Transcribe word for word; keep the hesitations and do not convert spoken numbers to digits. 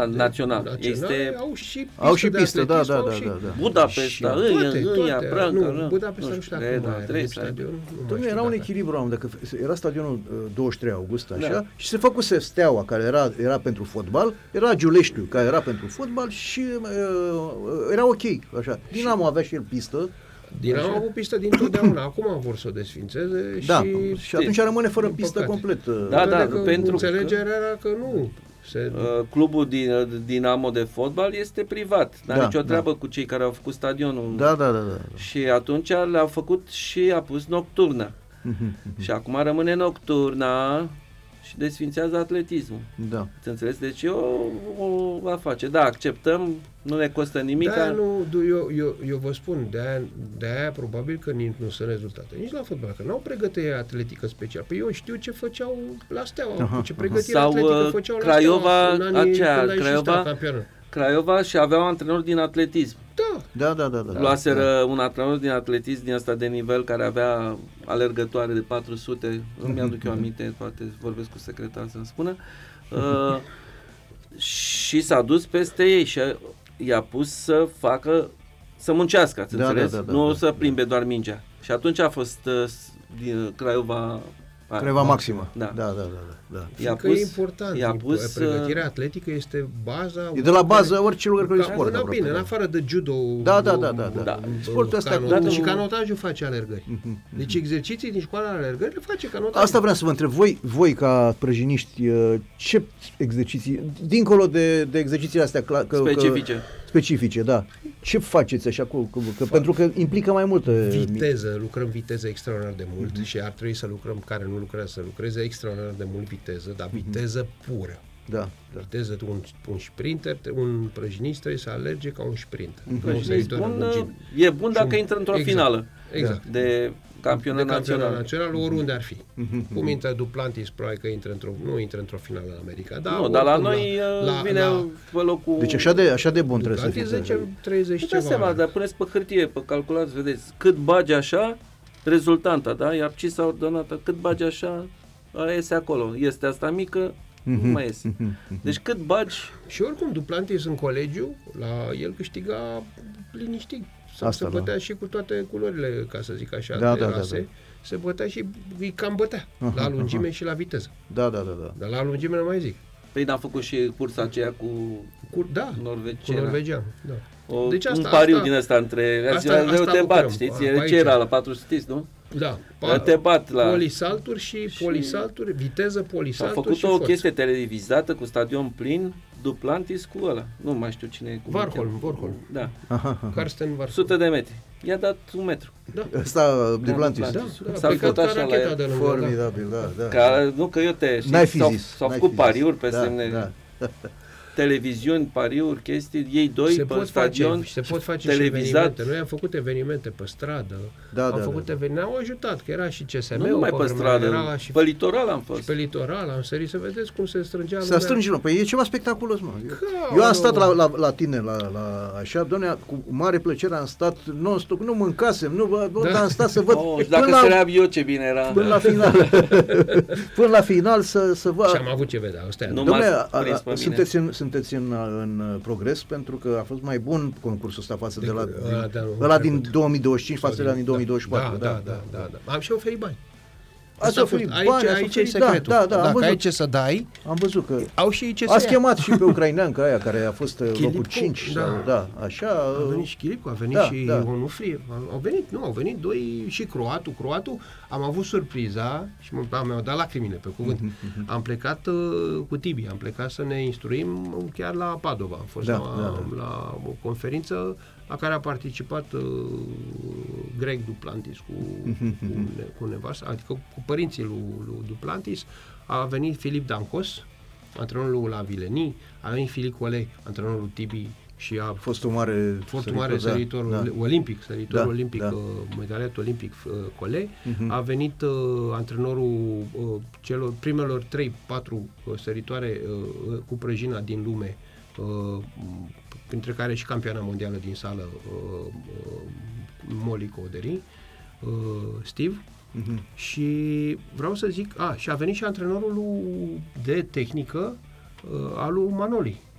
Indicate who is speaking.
Speaker 1: la național.
Speaker 2: național
Speaker 1: este...
Speaker 2: au și pistă,
Speaker 3: au și
Speaker 2: de
Speaker 3: pistă, da,
Speaker 2: atletism,
Speaker 3: da,
Speaker 2: au
Speaker 3: da,
Speaker 2: și...
Speaker 3: da, da.
Speaker 1: Budapesta, Îia, Branca,
Speaker 2: nu, Budapesta nu știu acum mai are stadion.
Speaker 3: Nu era un echilibru, am, dacă era stadionul douăzeci și trei august, așa, da. Și se făcuse Steaua, care era, era pentru fotbal, era Giuleștiu, care era pentru fotbal și uh, era ok, așa. Dinamo avea și el pistă.
Speaker 2: Dinamo a avut pistă dintotdeauna, acum vor să o desfințeze și...
Speaker 3: Da, și atunci rămâne fără pistă complet.
Speaker 1: Da, da,
Speaker 2: că
Speaker 1: pentru
Speaker 2: înțelegerea că... era că nu. Se...
Speaker 1: Uh, clubul din Dinamo de fotbal este privat, n-are
Speaker 3: da,
Speaker 1: nicio treabă
Speaker 3: da.
Speaker 1: cu cei care au făcut stadionul.
Speaker 3: Da, da, da, da.
Speaker 1: Și atunci le-au făcut și a pus nocturna. Și acum rămâne nocturna și desfințează atletismul.
Speaker 3: Da.
Speaker 1: Îți înțeles? Deci eu o va face. Da, acceptăm, nu ne costă nimic.
Speaker 2: De-aia nu, eu, eu, eu vă spun, de-aia, de-aia probabil că nici nu sunt rezultate. Nici la fotbal, că n-au pregătire atletică special. Păi eu știu ce făceau la Steaua, aha, ce pregătire
Speaker 1: sau
Speaker 2: atletică făceau
Speaker 1: Craiova,
Speaker 2: la Steaua în anii
Speaker 1: aceea,
Speaker 2: când a ieșit
Speaker 1: Craiova,
Speaker 2: Steaua campionă.
Speaker 1: Craiova și aveau antrenori din atletism.
Speaker 2: Da.
Speaker 3: Da, da, da, da.
Speaker 1: Luaseră
Speaker 3: da.
Speaker 1: un antrenor din atletism din ăsta de nivel care avea alergătoare de patru sute, îmi aduc eu aminte, poate vorbesc cu secretar să-mi spună, uh, și s-a dus peste ei și i-a pus să facă, să muncească, ați
Speaker 3: da,
Speaker 1: înțeles?
Speaker 3: da, da, da,
Speaker 1: nu
Speaker 3: da,
Speaker 1: să
Speaker 3: da.
Speaker 1: plimbe doar mingea. Și atunci a fost uh, din Craiova...
Speaker 3: Craiova maximă.
Speaker 1: Da,
Speaker 3: da, da, da, da.
Speaker 2: I-a pus, e important.
Speaker 1: I-a pus,
Speaker 2: pregătirea atletică este baza...
Speaker 3: E de la bază orice lucru de sport.
Speaker 2: Da, bine, în afară de judo...
Speaker 3: Da, da, da, da, da. Sportul ăsta...
Speaker 2: Da, și canotajul face alergări. Deci exerciții din școala alergări le face canotajul.
Speaker 3: Asta vreau să vă întreb. Voi, voi ca prăjiniști, ce exerciții, dincolo de, de exercițiile astea... Că,
Speaker 1: specifice.
Speaker 3: Că, specifice, da. Ce faceți așa cu... cu că, pentru că implică mai multă...
Speaker 2: Viteză, lucrăm viteză extraordinar de mult uh-huh. și ar trebui să lucrăm, care nu lucrează, să lucreze extraordinar de mult viteză, dar viteză pură.
Speaker 3: Da, da.
Speaker 2: Viteză, un, un sprinter, un prăjinist trebuie să alerge ca un sprinter.
Speaker 1: Un prăjinist bun, e bun dacă un, intră într-o
Speaker 2: exact,
Speaker 1: finală
Speaker 2: exact.
Speaker 1: de campionat
Speaker 2: de
Speaker 1: național.
Speaker 2: național, oriunde ar fi. Uh-huh. Cum intră Duplantis, probabil că intră într-o, nu intră într-o finală în America. Dar,
Speaker 1: nu, dar la noi la, vine la, pe locul...
Speaker 3: Deci așa de, așa de bun trebuie să fie.
Speaker 2: zece treizeci ceva.
Speaker 1: Seama, dar puneți pe hârtie, pe calculați, vedeți, cât bagi așa, rezultanta, da? Iar ce s-a ordonat, cât bagi așa, aia iese acolo. Este asta mică, mm-hmm. nu mai iese. Mm-hmm. Deci cât bagi...
Speaker 2: Și oricum, Duplantis în colegiu, la el câștiga liniștit. Se, se bătea da. și cu toate culorile, ca să zic așa,
Speaker 3: da,
Speaker 2: de
Speaker 3: da,
Speaker 2: rase.
Speaker 3: Da, da.
Speaker 2: Se bătea și îi cam bătea. Aha, la lungime aha. și la viteză.
Speaker 3: Da, da, da, da.
Speaker 2: Dar la lungime nu mai zic.
Speaker 1: Păi n-am făcut și cursa aceea cu,
Speaker 2: cu da,
Speaker 1: norvegian.
Speaker 2: Cu norvegian, da.
Speaker 1: O,
Speaker 2: deci asta,
Speaker 1: un pariu
Speaker 2: asta,
Speaker 1: din ăsta între...
Speaker 2: Asta, asta,
Speaker 1: eu
Speaker 2: asta
Speaker 1: te bat,
Speaker 2: lucrăm,
Speaker 1: știți?
Speaker 2: A,
Speaker 1: ce era la patru sute, nu?
Speaker 2: Da.
Speaker 1: Pa, te bat la...
Speaker 2: Polisalturi și, și polisalturi, viteză, polisalturi.
Speaker 1: a făcut
Speaker 2: și
Speaker 1: o
Speaker 2: forță.
Speaker 1: chestie televizată cu stadion plin, Duplantis cu ăla. Nu mai știu cine e.
Speaker 2: Warholm, Warholm.
Speaker 1: Da.
Speaker 2: Carsten Warholm.
Speaker 1: sute de metri. I-a dat un metru.
Speaker 3: Da. Ăsta Duplantis.
Speaker 2: Da, da.
Speaker 1: S-a făcut așa la el.
Speaker 2: De lângă,
Speaker 3: formidabil, da, da.
Speaker 1: Ca, nu că eu te știi, s-au, s-au făcut pariuri pe
Speaker 3: da,
Speaker 1: semne.
Speaker 3: Da.
Speaker 1: televiziuni, pariuri, chestii, ei doi
Speaker 2: se
Speaker 1: pe
Speaker 2: pot
Speaker 1: stadion,
Speaker 2: face, se pot face
Speaker 1: televizat.
Speaker 2: Și evenimente. Noi am făcut evenimente pe stradă,
Speaker 3: da,
Speaker 2: am
Speaker 3: da,
Speaker 2: făcut
Speaker 3: da.
Speaker 2: evenimente, au ajutat, că era și C S M-ul.
Speaker 1: Nu numai pe stradă,
Speaker 2: era și
Speaker 1: pe litoral am fost.
Speaker 2: Și pe litoral am sărit să vedeți cum se strângea
Speaker 3: lumea.
Speaker 2: Se
Speaker 3: strânge, nu, păi e ceva spectaculos, mă. Eu,
Speaker 2: Ca,
Speaker 3: eu am stat la, la, la tine, la, la așa, doamne, cu mare plăcere am stat non-stop, nu mâncasem, nu, bă, da. am stat să văd.
Speaker 1: Oh, și dacă la, eu ce bine era.
Speaker 3: Până la final. Până la final să, să văd.
Speaker 2: Și am avut ce vedea, ăsta e.
Speaker 3: Dom'le, sunteți în, sunteți în, în progres, pentru că a fost mai bun concursul ăsta față de, de la din, da, ăla din două mii douăzeci și cinci față de la din două mii douăzeci și patru.
Speaker 2: Da, da, da, da, da. Am și oferit bani.
Speaker 3: Ați oferit bani,
Speaker 2: aici,
Speaker 3: ați
Speaker 2: aici
Speaker 3: oferit,
Speaker 2: e secretul.
Speaker 3: Da, da, da,
Speaker 2: Dacă ai ce să dai,
Speaker 3: am văzut că
Speaker 2: au și ei ce
Speaker 3: ați
Speaker 2: să
Speaker 3: chemat și pe ucraineanca aia care a fost Chilipcu, locul cinci,
Speaker 2: da.
Speaker 3: Sau, da, așa.
Speaker 2: A venit și Chilipcu, a venit
Speaker 3: da,
Speaker 2: și
Speaker 3: da.
Speaker 2: Onufrie, au venit, nu, au venit doi și croatul, croatul, am avut surpriza și mi-au dat lacrimile pe cuvânt. Uh-huh, uh-huh. Am plecat uh, cu Tibi, am plecat să ne instruim chiar la Padova. Am fost
Speaker 3: da,
Speaker 2: la,
Speaker 3: da, da.
Speaker 2: la o conferință la care a participat uh, Greg Duplantis cu, uh-huh, cu, ne, cu nevasta, adică cu părinții lui, lui Duplantis. A venit Filip Dancos, antrenorul la Vileni, a venit Filip Colei, antrenorul lui Tibi și a
Speaker 3: fost un mare
Speaker 2: fost un mare săritor
Speaker 3: da, da.
Speaker 2: olimpic, săritor
Speaker 3: da,
Speaker 2: olimpic,
Speaker 3: da.
Speaker 2: Uh, medaliat olimpic uh, Colei.
Speaker 3: Uh-huh.
Speaker 2: A venit uh, antrenorul uh, celor primelor trei patru uh, săritoare uh, cu prăjina din lume, uh, printre care și campioana mondială din sală, uh, uh, Molly Coderi, uh, Steve. Uh-huh. Și vreau să zic, a, și a venit și antrenorul de tehnică uh, al lui Manoli.